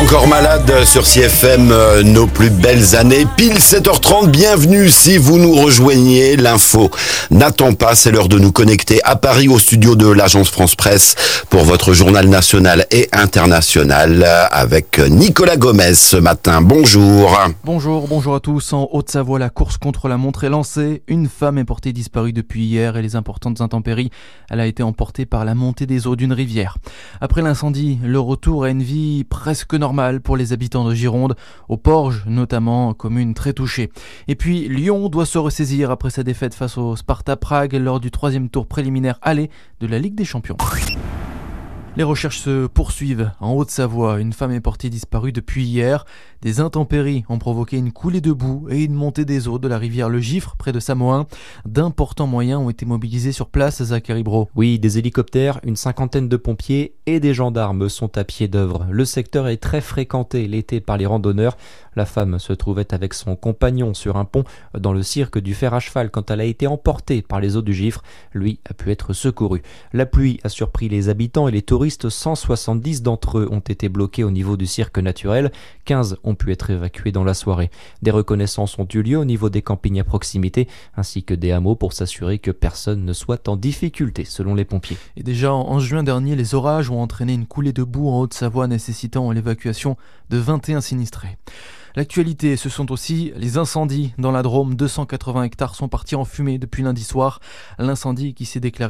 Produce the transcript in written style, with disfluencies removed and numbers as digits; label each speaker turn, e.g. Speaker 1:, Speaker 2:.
Speaker 1: Encore malade sur CFM, nos plus belles années, pile 7h30, bienvenue si vous nous rejoignez, l'info n'attend pas, c'est l'heure de nous connecter à Paris au studio de l'agence France Presse pour votre journal national et international avec Nicolas Gomez ce matin, bonjour.
Speaker 2: Bonjour à tous. En Haute-Savoie, la course contre la montre est lancée. Une femme est portée disparue depuis hier et les importantes intempéries. Elle a été emportée par la montée des eaux d'une rivière. Après l'incendie, le retour à une vie presque normale pour les habitants de Gironde, au Porge notamment, commune très touchée. Et puis Lyon doit se ressaisir après sa défaite face au Sparta Prague lors du 3e tour préliminaire aller de la Ligue des Champions. Les recherches se poursuivent. En Haute-Savoie, une femme est portée disparue depuis hier. Des intempéries ont provoqué une coulée de boue et une montée des eaux de la rivière Le Giffre, près de Samoin. D'importants moyens ont été mobilisés sur place, Zachary Brault.
Speaker 3: Oui, des hélicoptères, une cinquantaine de pompiers et des gendarmes sont à pied d'œuvre. Le secteur est très fréquenté l'été par les randonneurs. La femme se trouvait avec son compagnon sur un pont dans le cirque du fer à cheval quand elle a été emportée par les eaux du Giffre. Lui a pu être secouru. La pluie a surpris les habitants et les touristes. 170 d'entre eux ont été bloqués au niveau du cirque naturel. 15 ont pu être évacués dans la soirée. Des reconnaissances ont eu lieu au niveau des campings à proximité, ainsi que des hameaux pour s'assurer que personne ne soit en difficulté, selon les pompiers.
Speaker 2: Et déjà en juin dernier, les orages ont entraîné une coulée de boue en Haute-Savoie, nécessitant l'évacuation de 21 sinistrés. L'actualité, ce sont aussi les incendies dans la Drôme. 280 hectares sont partis en fumée depuis lundi soir. L'incendie qui s'est déclaré